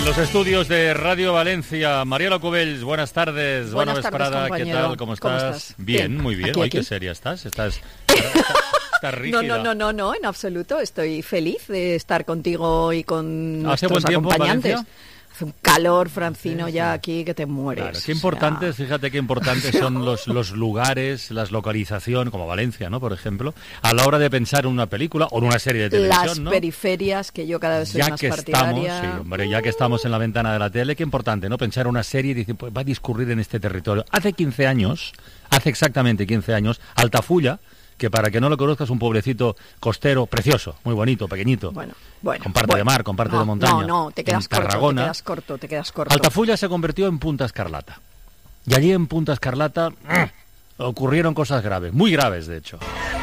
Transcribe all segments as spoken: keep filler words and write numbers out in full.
los estudios de Radio Valencia, Mariela Cubells, buenas tardes. Buenas Buena tardes, vesprada, ¿qué tal? ¿Cómo estás? ¿Cómo estás? Bien, Bien. muy bien. Aquí, Ay, aquí. qué seria estás. Estás, estás, estás rígida. No, no, no, no, no, en absoluto. Estoy feliz de estar contigo y con ¿Hace nuestros buen tiempo en acompañantes. Valencia? Hace un calor, Francino, Sí, ya sí. aquí que te mueres. Claro, qué importantes, O sea, fíjate qué importantes son los, los lugares, las localizaciones, como Valencia, ¿no? Por ejemplo, a la hora de pensar en una película o en una serie de televisión, las ¿no? periferias, que yo cada vez soy Ya más que estamos, partidaria. sí, hombre, ya que estamos en la ventana de la tele, qué importante, ¿no? Pensar una serie y decir, pues va a discurrir en este territorio. Hace quince años, hace exactamente quince años, Altafulla, que para que no lo conozcas, es un pueblecito costero precioso, muy bonito, pequeñito. Bueno, bueno. Con parte bueno. de mar, con parte no, de montaña. No, no, te quedas en corto, Tarragona. te quedas corto, te quedas corto. Altafulla se convirtió en Punta Escarlata. Y allí en Punta Escarlata ¡ah!, ocurrieron cosas graves, muy graves de hecho.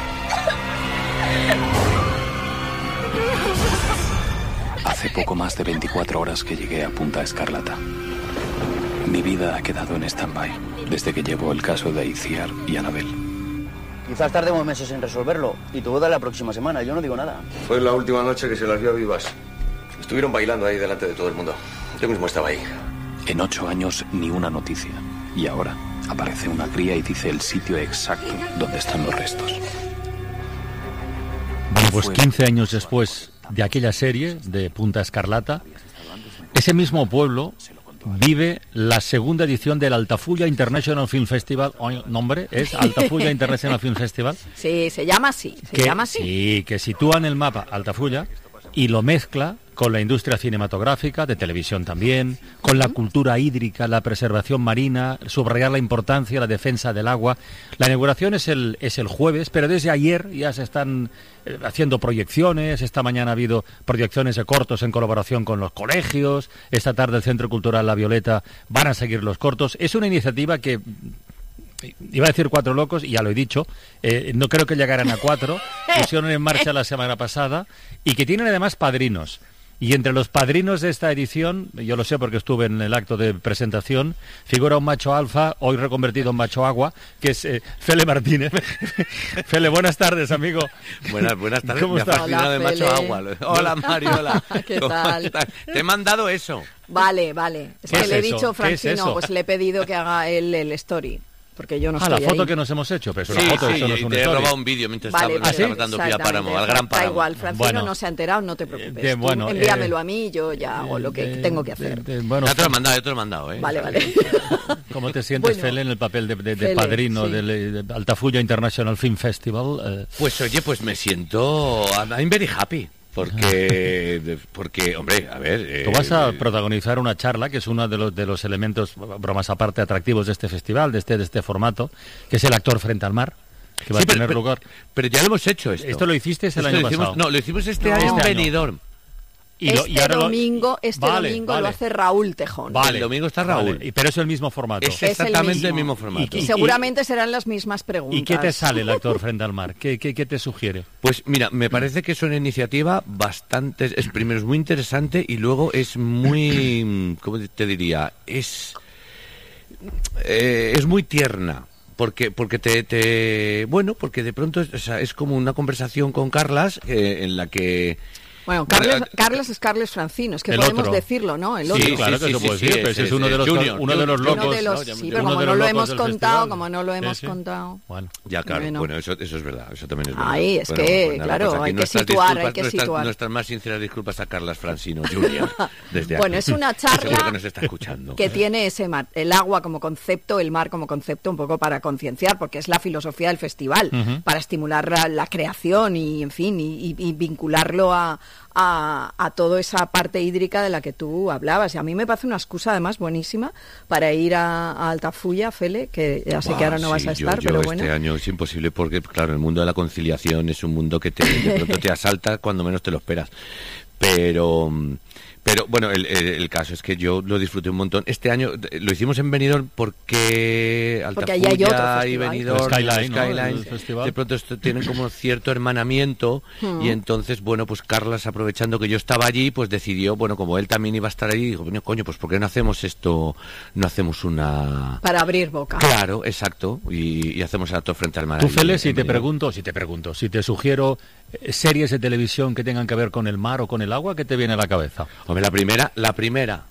Hace poco más de veinticuatro horas que llegué a Punta Escarlata. Mi vida ha quedado en stand-by desde que llevo el caso de Itziar y Anabel. Quizás tardemos meses en resolverlo y tu boda la próxima semana, yo no digo nada. Fue la última noche que se las vio vivas. Estuvieron bailando ahí delante de todo el mundo. Yo mismo estaba ahí. En ocho años ni una noticia. Y ahora aparece una cría y dice el sitio exacto donde están los restos. Bueno, pues quince años después de aquella serie de Punta Escarlata, ese mismo pueblo vive la segunda edición del Altafulla International Film Festival. Oye, nombre es Altafulla International Film Festival. Sí, se llama así, se que, llama así. Sí, que sitúa en el mapa Altafulla y lo mezcla con la industria cinematográfica, de televisión también, con la cultura hídrica, la preservación marina, subrayar la importancia, la defensa del agua. La inauguración es el, es el jueves, pero desde ayer ya se están eh, haciendo proyecciones. Esta mañana ha habido proyecciones de cortos en colaboración con los colegios. Esta tarde el Centro Cultural La Violeta van a seguir los cortos. Es una iniciativa que... Iba a decir cuatro locos, y ya lo he dicho, eh, no creo que llegaran a cuatro, pusieron en marcha la semana pasada, y que tienen además padrinos. Y entre los padrinos de esta edición, yo lo sé porque estuve en el acto de presentación, figura un macho alfa, hoy reconvertido en macho agua, que es eh, Fele Martínez. Fele, buenas tardes, amigo. Buenas, buenas tardes. ¿Cómo Me estás? ha fascinado de Hola, macho Fele. agua. Hola, Mariola. ¿Qué ¿Cómo tal? estás? Te he mandado eso. Vale, vale. Es ¿Qué que es le he eso? dicho, ¿Qué es Francino, eso? pues le he pedido que haga él el story, porque yo no Ah, la estoy foto ahí. que nos hemos hecho, pero es Sí, una foto, sí, eso no es y un te he story. robado un vídeo mientras Vale, estabas pero dando pie a exactamente, páramo, al gran Da páramo. igual, Francino Bueno. no se ha enterado, no te preocupes. de- Tú bueno, envíamelo eh, a mí y yo ya hago lo que De- tengo que de- hacer. de- bueno, Ya te lo he mandado, ya te lo he mandado, ¿eh? Vale, vale. ¿cómo te sientes, Bueno, Fele, en el papel de, de- de Fele, padrino sí. del de Altafulla International Film Festival? Eh, Pues oye, pues me siento... I'm very happy. Porque, porque hombre, a ver... eh, Tú vas a eh, protagonizar una charla, que es uno de los, de los elementos, bromas aparte, atractivos de este festival, de este, de este formato, que es el actor frente al mar, que va sí, a pero- tener pero- lugar. Pero ya lo hemos hecho esto. Esto lo hiciste el Esto año lo hicimos- pasado. No, lo hicimos este No. año en Este año. Benidorm. Y lo- este y ahora lo- domingo, este Vale, domingo vale. lo hace Raúl Tejón. Vale, El domingo está vale, Raúl. y- pero es el mismo formato. Es el exactamente el mismo. mismo formato. Y Y- seguramente serán las mismas preguntas. ¿Y qué te sale el actor frente al mar? ¿Qué, qué, qué te sugiere? Pues mira, me parece que es una iniciativa bastante... Es, primero es muy interesante y luego es muy... ¿Cómo te diría? Es... eh, es muy tierna. Porque, porque te, te... Bueno, porque de pronto es, o sea, es como una conversación con Carlas eh, en la que... Bueno, Carles, Bueno, Carles es Carles Francino, es que el podemos otro. decirlo, ¿no? El Sí, otro. Sí, claro que sí, se sí, puede sí, decir, es- pero ese es es- uno de los, Junior, uno de los Junior, locos. Uno de los, ¿no? sí, Uno pero como de no los lo locos hemos del contado, festival. como no lo Sí, hemos sí. contado. Bueno. Ya, claro, Bueno. bueno, eso, eso es verdad, eso también es verdad. Ay, es Bueno, que, pues nada, claro, pues aquí hay que nuestras situar, disculpas, hay que nuestras, situar. Nuestras más sinceras disculpas a Carlas Francino Junior desde Bueno, aquí. es una Seguro charla que nos está escuchando. que tiene ese mar, el agua como concepto, el mar como concepto, un poco para concienciar, porque es la filosofía del festival, Ujú. para estimular la, la creación y, en fin, y, y- y vincularlo a, a, a toda esa parte hídrica de la que tú hablabas. Y a mí me parece una excusa, además, buenísima para ir a, a Altafulla, Fele, que ya sé que ahora no Buah, vas sí, a yo- estar, yo pero este bueno. año es imposible porque, claro, el mundo de la conciliación es un mundo que te, de pronto te asalta cuando menos te lo esperas. Pero... Pero bueno, el, el, el caso es que yo lo disfruté un montón. Este año eh, lo hicimos en Benidorm porque Porque allí hay otro Altafulla y festival. Benidorm, El Skyline, ¿no? Skyline, El festival. de pronto esto tienen como cierto hermanamiento y entonces, bueno, pues Carlas, aprovechando que yo estaba allí, pues decidió, bueno, como él también iba a estar allí, dijo, bueno, coño, pues ¿por qué no hacemos esto? No hacemos una... Para abrir boca. Claro, exacto, y, y hacemos el actor frente al mar. Tú, ahí Fele, en si te Benidorm. pregunto, si te pregunto, si te sugiero eh, series de televisión que tengan que ver con el mar o con el agua, ¿qué te viene a la cabeza? Hombre, la primera, la primera,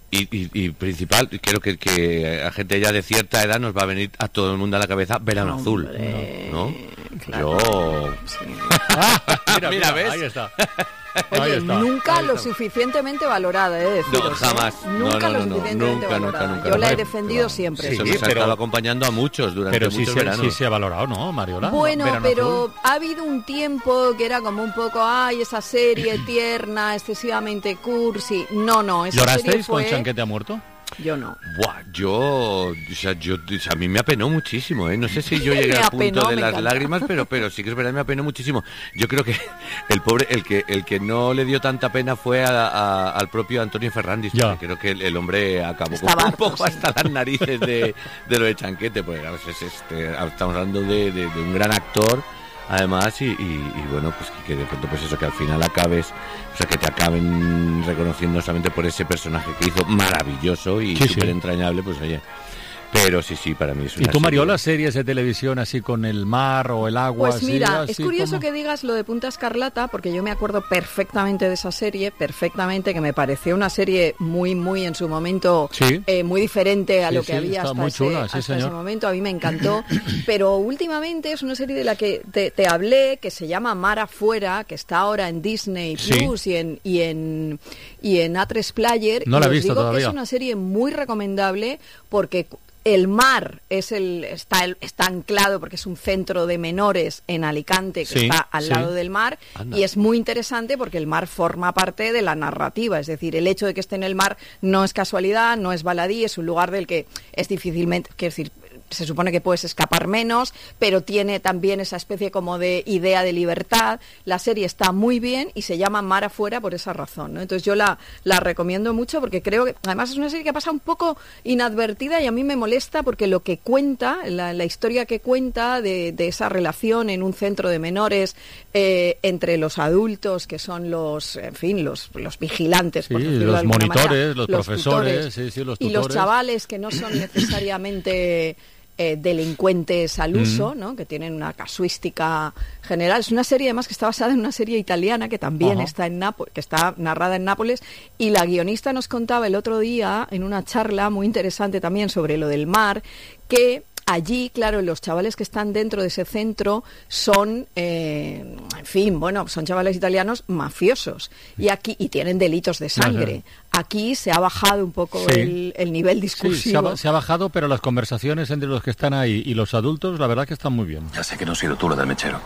Y, y, y principal, creo que, que a gente ya de cierta edad nos va a venir a todo el mundo a la cabeza Verano Azul, ¿no? Claro. Yo... Sí. Ah, mira, Mira, mira, ¿ves? ahí está. Oye, Ahí está. nunca Ahí lo está. suficientemente valorada, he de deciros, No, jamás. ¿eh? Nunca No, no, lo no, no. suficientemente Nunca, nunca, valorada. nunca. Yo la he Hombre, defendido siempre. Eso Sí, nos ha pero- estado acompañando a muchos durante Pero sí muchos se, veranos. sí se ha valorado, ¿no, Mariola? Bueno, Verano pero Azul. ha habido un tiempo que era como un poco, ay, esa serie tierna, excesivamente cursi. No, no, esa serie ¿Llorasteis fue... con Chanquete ha muerto? Yo no. Buah, yo, o sea, yo, o sea, a mí me apenó muchísimo, ¿eh? No sé si yo llegué Me al apenó, punto de me las encanta. lágrimas, pero, pero sí que es verdad, me apenó muchísimo. Yo creo que el pobre, el que, el que no le dio tanta pena fue a- a- al propio Antonio Ferrandis. Ya. Porque creo que el, el hombre acabó Estaba con un harto, poco sí. hasta las narices de, de lo de Chanquete, porque a veces este, estamos hablando de, de- de un gran actor. Además, y, y, y bueno, pues que, que de pronto, pues eso, que al final acabes, o sea, que te acaben reconociendo solamente por ese personaje que hizo maravilloso y Sí, súper sí. entrañable, pues oye. Pero sí, sí, para mí es ¿Y una tú, Mariola, serie- series de televisión así con el mar o el agua? Pues así, mira, así es curioso como- que digas lo de Punta Escarlata, porque yo me acuerdo perfectamente de esa serie, perfectamente, que me pareció una serie muy, muy en su momento, Sí. eh, muy diferente a Sí, lo que sí, había está hasta, muy ese, chula, sí, hasta ese señor. momento. A mí me encantó, pero últimamente es una serie de la que te, te hablé, que se llama Mar Afuera, que está ahora en Disney Sí. Plus y en y en y en A tres Player. No y la he os visto digo todavía. que es una serie muy recomendable porque el mar es el está el- está anclado porque es un centro de menores en Alicante que Sí, está al sí. lado del mar. Anda. Y es muy interesante porque el mar forma parte de la narrativa, es decir, el hecho de que esté en el mar no es casualidad, no es baladí, es un lugar del que es difícilmente, quiero decir, se supone que puedes escapar menos, pero tiene también esa especie como de idea de libertad. La serie está muy bien y se llama Mar Afuera por esa razón, ¿no? Entonces yo la, la recomiendo mucho porque creo que además es una serie que pasa un poco inadvertida y a mí me molesta porque lo que cuenta, la, la historia que cuenta de, de esa relación en un centro de menores eh, entre los adultos que son los, en fin, los, los vigilantes, por Sí, decirlo de los alguna monitores, manera, los profesores, tutores, sí, sí, los y los tutores. chavales que no son necesariamente eh, delincuentes al uso, ¿no? Que tienen una casuística general. Es una serie además que está basada en una serie italiana que también Ajá. está en Nápoles, que está narrada en Nápoles, y la guionista nos contaba el otro día en una charla muy interesante también sobre lo del mar, que allí, claro, los chavales que están dentro de ese centro son, eh, en fin, bueno, son chavales italianos mafiosos y aquí y tienen delitos de sangre. Aquí se ha bajado un poco Sí. el, el nivel Sí, se discursivo. ha, ba- se ha bajado, pero las conversaciones entre los que están ahí y los adultos, la verdad que están muy bien. Ya sé que no he sido tú lo del mechero.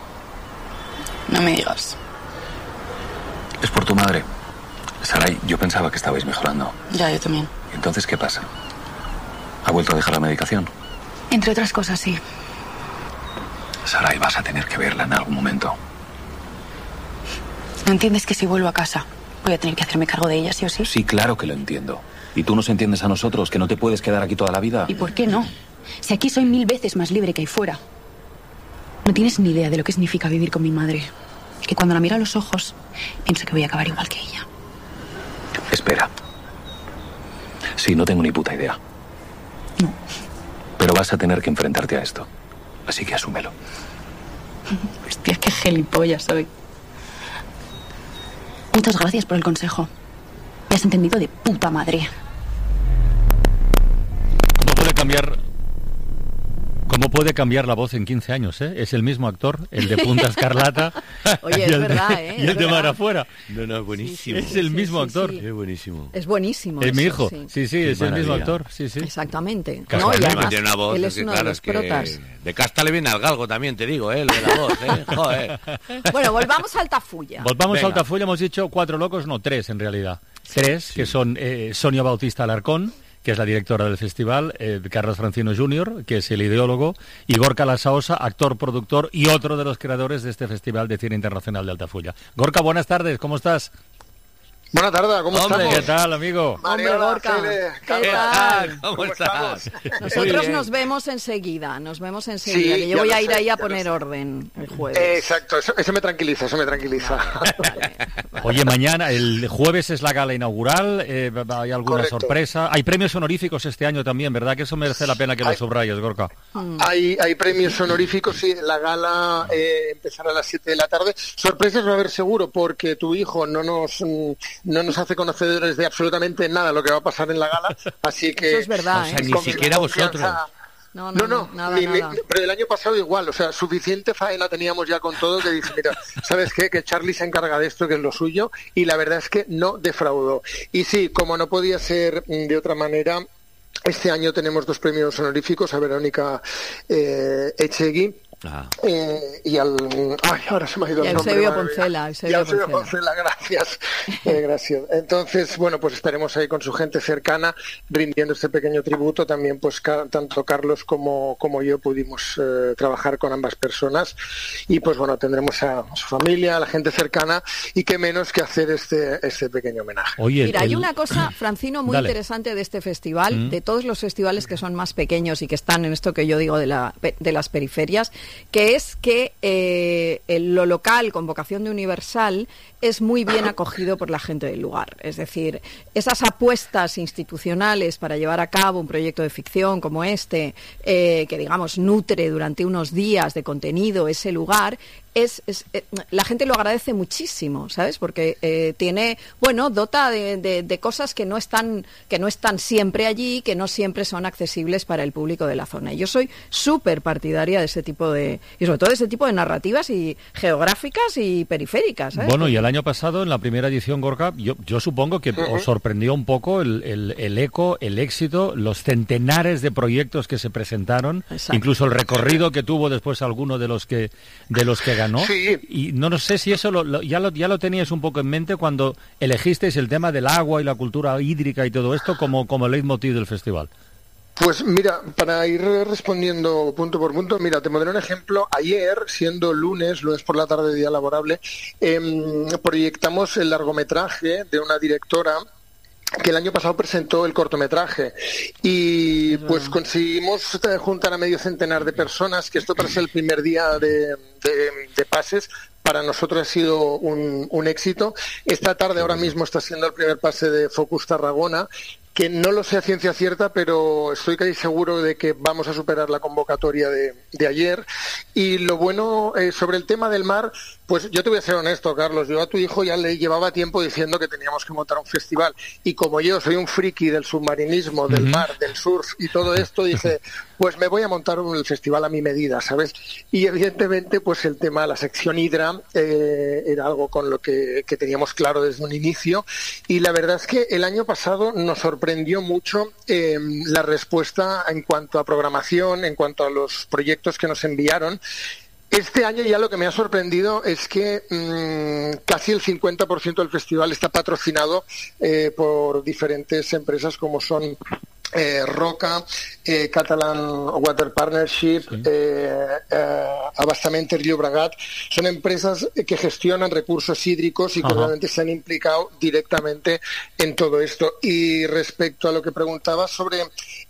No me digas. Es por tu madre. Saray, yo pensaba que estabais mejorando. Ya, yo también. Entonces, ¿qué pasa? ¿Ha vuelto a dejar la medicación? Entre otras cosas, sí. Saray, vas a tener que verla en algún momento. ¿No entiendes que si vuelvo a casa voy a tener que hacerme cargo de ella, sí o sí? Sí, claro que lo entiendo. ¿Y tú nos entiendes a nosotros, que no te puedes quedar aquí toda la vida? ¿Y por qué no? Si aquí soy mil veces más libre que ahí fuera. No tienes ni idea de lo que significa vivir con mi madre. Que cuando la miro a los ojos, pienso que voy a acabar igual que ella. Espera. Sí, no tengo ni puta idea. No. Pero vas a tener que enfrentarte a esto. Así que asúmelo. Hostia, qué gilipollas soy. Muchas gracias por el consejo. Me has entendido de puta madre. ¿Cómo puede cambiar, cómo puede cambiar la voz en quince años? ¿eh? Es el mismo actor, el de Punta Escarlata. Oye, y es el de- verdad, ¿eh? Y el Es de Mar verdad. Afuera. No, no, buenísimo. Es el sí, mismo sí, actor. sí. Qué buenísimo. Es buenísimo. Es mi eso, hijo. sí. Sí, sí, Qué es el mismo maravilla. actor. Sí, sí. Exactamente. Casual, No, y ¿no? además, Tiene una voz, él es es que, uno claro, de los es que protas. de casta le viene al galgo también, te digo, ¿eh? Lo de la voz, ¿eh? Joder. Bueno, volvamos a Altafulla. Volvamos Venga. a Altafulla, hemos dicho cuatro locos, no, tres en realidad. Tres, que son eh, Sonia Bautista Alarcón, que es la directora del festival, eh, Carlos Francino junior, que es el ideólogo, y Gorka Lasaosa, actor, productor y otro de los creadores de este Festival de Cine Internacional de Altafulla. Gorka, buenas tardes, ¿cómo estás? Buenas tardes, ¿cómo Hombre, estamos? ¿qué tal, amigo? Hombre, Gorka, Fede, ¿qué Carlos. tal? ¿Cómo, ¿Cómo estás? estamos? Muy Nosotros bien. nos vemos enseguida, nos vemos enseguida, Sí, que yo ya voy lo a ir sé, ahí a ya lo poner sé. orden el jueves. Eh, exacto, eso, eso me tranquiliza, eso me tranquiliza. Vale. Oye, mañana, el jueves es la gala inaugural, eh, ¿hay alguna Correcto. sorpresa? Hay premios honoríficos este año también, ¿verdad? Que eso merece la pena que lo Hay- subrayes, Gorka. hay, hay premios honoríficos, sí, la gala eh, empezará a las siete de la tarde. Sorpresas va a haber seguro, porque tu hijo no nos mm, no nos hace conocedores de absolutamente nada lo que va a pasar en la gala, así que... Eso es verdad, o sea, ¿eh? ni siquiera vosotros. No, No, no, no, nada, ni- nada. ni- pero el año pasado igual, o sea, suficiente faena teníamos ya con todo que dije, mira, ¿sabes qué? Que Charlie se encarga de esto, que es lo suyo, y la verdad es que no defraudó. Y sí, como no podía ser mm, de otra manera, este año tenemos dos premios honoríficos a Verónica eh, Echegui. Ah. Eh, y al... Ay, ahora se me ha ido Y el a nombre. Eusebio madre mía. Poncela, Y a Eusebio Eusebio Poncela. Poncela, gracias. Eh, gracias. Entonces, bueno, pues estaremos ahí con su gente cercana rindiendo este pequeño tributo. También, pues, ca- tanto Carlos como, como yo pudimos eh, trabajar con ambas personas. Y, pues, bueno, tendremos a su familia, a la gente cercana, y qué menos que hacer este, este pequeño homenaje. Oye, Mira, hay el- una cosa, Francino, muy Dale. interesante de este festival, Mm. de todos los festivales que son más pequeños y que están en esto que yo digo de, la, de las periferias, que es que eh, el- lo local con vocación de universal es muy bien acogido por la gente del lugar. Es decir, esas apuestas institucionales para llevar a cabo un proyecto de ficción como este, eh, que digamos nutre durante unos días de contenido ese lugar, es, es eh, la gente lo agradece muchísimo, ¿sabes? Porque eh, tiene, bueno, dota de, de, de cosas que no están que no están siempre allí, que no siempre son accesibles para el público de la zona. Y yo soy súper partidaria de ese tipo de, y sobre todo de ese tipo de narrativas y geográficas y periféricas, ¿sabes? Bueno, y el año pasado, en la primera edición Gorka, yo, yo supongo que os sorprendió un poco el, el, el eco, el éxito, los centenares de proyectos que se presentaron, Exacto. incluso el recorrido que tuvo después alguno de los que de los que ganó. Sí. Y no, no sé si eso lo, lo- ya, lo, ya lo teníais un poco en mente cuando elegisteis el tema del agua y la cultura hídrica y todo esto como, como leitmotiv del festival. Pues mira, para ir respondiendo punto por punto, mira, te pondré un ejemplo. Ayer, siendo lunes, lunes por la tarde, día laborable, em, proyectamos el largometraje de una directora que el año pasado presentó el cortometraje y pues conseguimos juntar a medio centenar de personas, que esto para ser el primer día de, de, de pases para nosotros ha sido un, un éxito. Esta tarde ahora mismo está siendo el primer pase de Focus Tarragona, que no lo sé a ciencia cierta, pero estoy casi seguro de que vamos a superar la convocatoria de, de ayer. Y lo bueno eh, sobre el tema del mar, pues yo te voy a ser honesto, Carlos, yo a tu hijo ya le llevaba tiempo diciendo que teníamos que montar un festival, y como yo soy un friki del submarinismo, del Ujú. mar, del surf y todo esto, dije, pues me voy a montar un festival a mi medida, ¿sabes? Y evidentemente, pues el tema, la sección Hidra, eh, era algo con lo que, que teníamos claro desde un inicio, y la verdad es que el año pasado nos sorprendió mucho eh, la respuesta en cuanto a programación, en cuanto a los proyectos que nos enviaron. Este año ya lo que me ha sorprendido es que mmm, casi el cincuenta por ciento del festival está patrocinado eh, por diferentes empresas como son eh, Roca, eh, Catalan Water Partnership, Sí. eh, eh, Abastament Rio Bragat. Son empresas que gestionan recursos hídricos y que Ajá. realmente se han implicado directamente en todo esto. Y respecto a lo que preguntabas sobre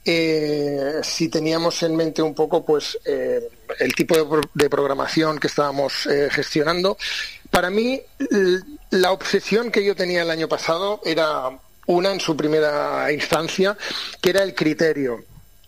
eh, si teníamos en mente un poco pues eh, el tipo de, pro- de programación que estábamos eh, gestionando, para mí l- la obsesión que yo tenía el año pasado era una en su primera instancia, que era el criterio.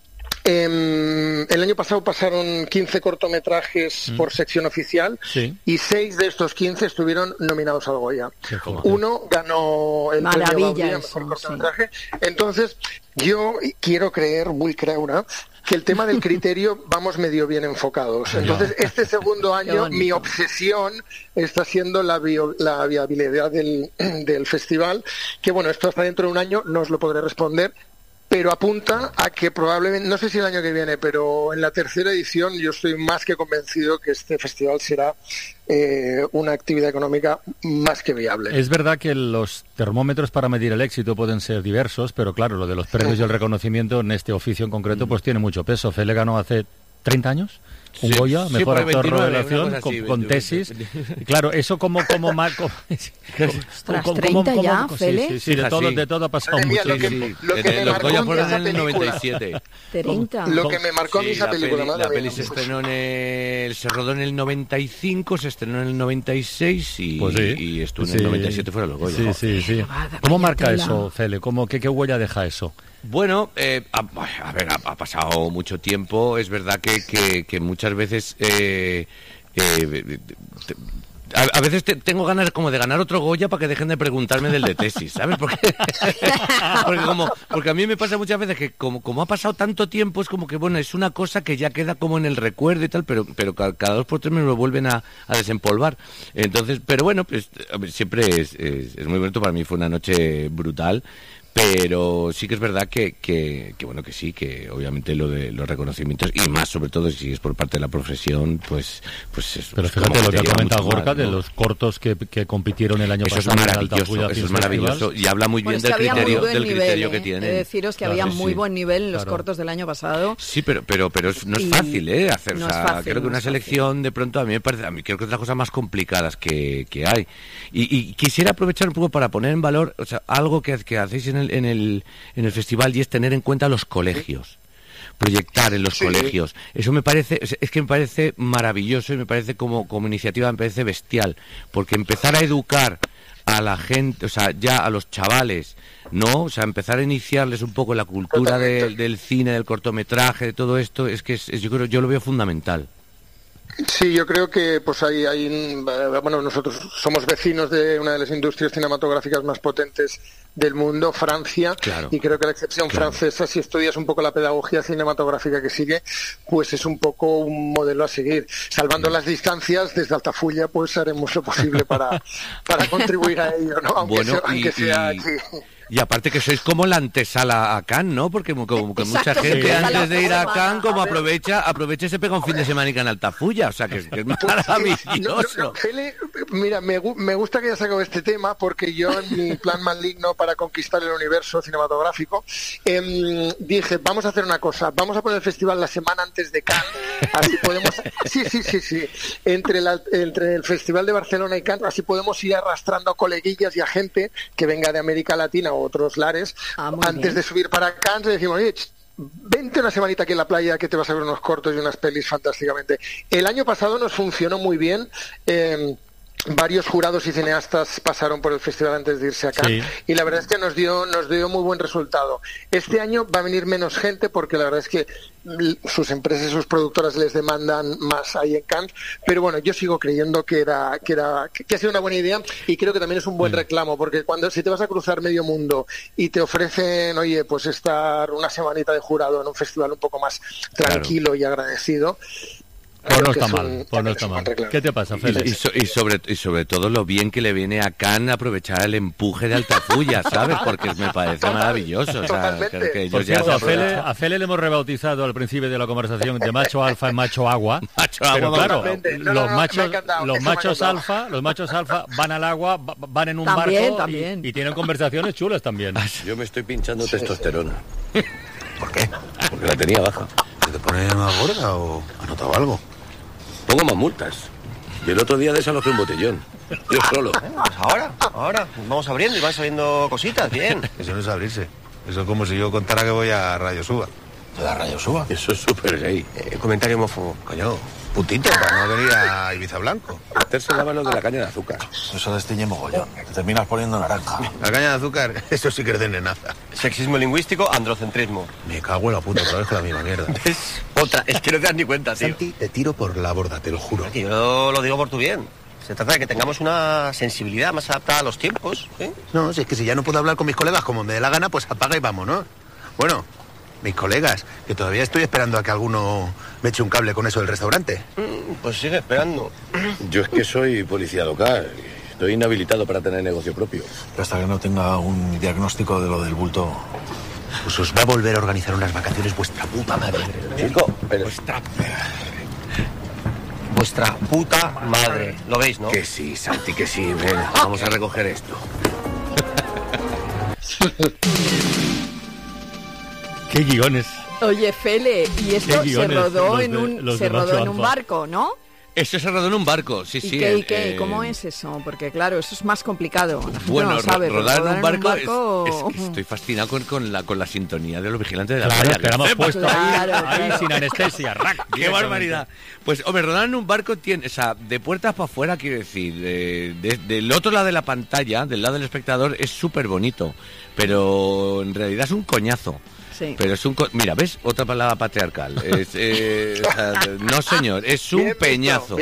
Em, el año pasado pasaron quince cortometrajes Mm. por sección oficial Sí. y seis de estos quince estuvieron nominados al Goya. Qué fuerte. Uno ganó el Maravilla premio Gaudí a eso, mejor sí. cortometraje. Entonces, yo quiero creer, muy creura, que el tema del criterio vamos medio bien enfocados. Entonces, este segundo año, bonito. mi obsesión está siendo la, bio- la viabilidad del, del festival, que bueno, esto hasta dentro de un año no os lo podré responder, pero apunta a que probablemente, no sé si el año que viene, pero en la tercera edición yo estoy más que convencido que este festival será eh, una actividad económica más que viable. Es verdad que los termómetros para medir el éxito pueden ser diversos, pero claro, lo de los premios y el reconocimiento en este oficio en concreto pues tiene mucho peso. Fele ganó hace treinta años un Sí, Goya, sí, mejor por actor veintinueve, revelación, una cosa con, así, con veinte, tesis. veinte. Y claro, eso como como ma- como- Ostras, como- treinta como- ya, sí, Fele. sí, sí, de Ah, todo, sí. de todo ha pasado Madre mía, mucho. lo que- Sí, lo que en- me en los marcó Goya en fueron esa en el película. noventa y siete. treinta. Lo que me marcó a mí Sí, esa la película, peli, madre la mía. peli se estrenó en el, se rodó en el noventa y cinco, se estrenó en el noventa y seis y, Pues sí. y estuvo en Sí. el noventa y siete fuera los Goya. Sí, ¿no? sí, sí. Vaya ¿Cómo marca tela. eso, Fele? ¿Cómo, qué, ¿Qué huella deja eso? Bueno, eh, a, a ver, ha, ha pasado mucho tiempo. Es verdad que, que, que muchas veces eh, eh, te- A, a veces te, tengo ganas como de ganar otro Goya para que dejen de preguntarme del de tesis, ¿sabes? Porque, porque, como, porque a mí me pasa muchas veces que como, como ha pasado tanto tiempo, es como que, bueno, es una cosa que ya queda como en el recuerdo y tal, pero, pero cada, cada dos por tres me lo vuelven a, a desempolvar. Entonces, pero bueno, pues a ver, siempre es, es, es muy bonito. Para mí fue una noche brutal. Pero sí que es verdad que, que, que bueno, que sí, que obviamente lo de los reconocimientos, y más sobre todo si es por parte de la profesión, pues... pues es, Pero fíjate lo que ha comentado Gorka, de los cortos que, que compitieron el año eso pasado. Es maravilloso, eso es maravilloso, y habla muy bien bueno, del criterio, del nivel, criterio ¿eh? que tienen. He de deciros que claro, había sí, muy sí. buen nivel en los claro. cortos del año pasado. Sí, pero pero pero es, no es fácil, ¿eh? Hacer, no o sea, es fácil, creo que no una es selección fácil. de pronto a mí me parece, a mí creo que es de las cosas más complicadas que, que hay. Y, y quisiera aprovechar un poco para poner en valor, o sea, algo que, que hacéis en el, en el en el festival, y es tener en cuenta los colegios, proyectar en los sí. colegios. Eso me parece, es que me parece maravilloso, y me parece como, como iniciativa, me parece bestial, porque empezar a educar a la gente, o sea, ya a los chavales, ¿no? O sea, empezar a iniciarles un poco la cultura de, del cine, del cortometraje, de todo esto, es que es, es, yo creo, yo lo veo fundamental. Sí, yo creo que pues hay, hay, bueno, nosotros somos vecinos de una de las industrias cinematográficas más potentes del mundo, Francia, claro, y creo que la excepción claro. francesa, si estudias un poco la pedagogía cinematográfica que sigue, pues es un poco un modelo a seguir. Salvando las distancias, desde Altafulla, pues haremos lo posible para, para contribuir a ello, ¿no? Aunque bueno, sea, y, aunque sea y... aquí. Y aparte que sois como la antesala a Cannes, ¿no? Porque como que mucha gente sí. antes de ir a Cannes como aprovecha aprovecha y se pega un fin de semana en Altafulla, o sea que es, que es maravilloso. No, no, no, Feli, mira, me, me gusta que hayas sacado este tema, porque yo en mi plan maligno para conquistar el universo cinematográfico eh, dije, vamos a hacer una cosa, vamos a poner el festival la semana antes de Cannes, así podemos, sí, sí, sí, sí, entre, la, entre el Festival de Barcelona y Cannes, así podemos ir arrastrando a coleguillas y a gente que venga de América Latina o otros lares, ah, antes bien. de subir para Cannes, le decimos, oye, vente una semanita aquí en la playa que te vas a ver unos cortos y unas pelis fantásticamente. El año pasado nos funcionó muy bien. Eh, varios jurados y cineastas pasaron por el festival antes de irse a Cannes, sí. y la verdad es que nos dio nos dio muy buen resultado. Este año va a venir menos gente, porque la verdad es que sus empresas y sus productoras les demandan más ahí en Cannes, pero bueno, yo sigo creyendo que era que era que ha sido una buena idea, y creo que también es un buen sí. reclamo, porque cuando si te vas a cruzar medio mundo y te ofrecen, oye, pues estar una semanita de jurado en un festival un poco más tranquilo claro. y agradecido, pues no está mal, pues no está mal. ¿Qué te pasa, Félix? Y, y, so, y, sobre, y sobre todo lo bien que le viene a Cannes aprovechar el empuje de Altafulla, ¿sabes? Porque me parece maravilloso. O sea, creo que Por cierto, a Fele, a Fele le hemos rebautizado al principio de la conversación de macho alfa y macho agua. Macho pero agua, claro, no, los no, machos, no, los machos alfa, los machos alfa van al agua, van en un también, barco también. Y, y tienen conversaciones chulas también. Yo me estoy pinchando sí, testosterona. Sí. ¿Por qué? Porque la tenía baja. ¿Te pones más gorda o has notado algo? Pongo más multas. Y el otro día desalojé un botellón. Yo solo. Eh, pues ahora, ahora. Vamos abriendo y van saliendo cositas, bien. Eso no es abrirse. Eso es como si yo contara que voy a Radio Suba. ¿De la Radio Suba? Eso es súper gay. Eh, comentario homófobo. Coño, putito, para no venir a Ibiza Blanco. Meterse la mano de la caña de azúcar. Eso destiñe mogollón. Te terminas poniendo naranja. La caña de azúcar, eso sí que es de nenaza. Sexismo lingüístico, androcentrismo. Me cago en la puta, otra vez con la misma mierda. Es otra, es que no te das ni cuenta, tío. Santi, te tiro por la borda, te lo juro. Que yo lo digo por tu bien. Se trata de que tengamos una sensibilidad más adaptada a los tiempos, ¿eh? No, si es que si ya no puedo hablar con mis colegas como me dé la gana, pues apaga y vamos, ¿no? Bueno, mis colegas, que todavía estoy esperando a que alguno me eche un cable con eso del restaurante. Pues sigue esperando. Yo es que soy policía local. Estoy inhabilitado para tener negocio propio. Pero hasta que no tenga un diagnóstico de lo del bulto, pues os va a volver a organizar unas vacaciones vuestra puta madre. Chico, pero... Vuestra... Vuestra puta madre. ¿Lo veis, no? Que sí, Santi, que sí. Ven, vamos a recoger esto. ¡Qué guiones! Oye, Fele, y esto se rodó en un se rodó en un barco, ¿no? Eso se rodó en un barco, sí, ¿Y sí. Qué, ¿Y qué? Eh, ¿Cómo es eso? Porque claro, eso es más complicado. La gente bueno, no lo sabe, rodar, rodar en un barco, en un barco... Es, es que estoy fascinado con, con, la, con la sintonía de los vigilantes de la claro, playa. Que la hemos puesto claro, ahí, claro. ahí sin anestesia. ¡Rac! ¡Qué barbaridad! Pues, hombre, rodar en un barco tiene, o sea, de puertas para afuera, quiero decir, de, de, del otro lado de la pantalla, del lado del espectador, es súper bonito, pero en realidad es un coñazo. Sí. Pero es un... Co- Mira, ¿ves? Otra palabra patriarcal. Es, eh, o sea, no, señor, es un peñazo.